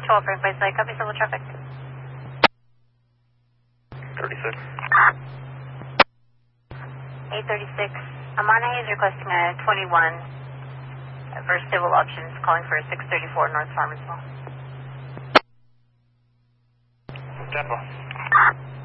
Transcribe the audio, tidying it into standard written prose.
12 Frank Place, copy civil traffic. 36. 836. Amana is requesting a 21 for civil options, calling for a 634 North Farmersville. Tempo.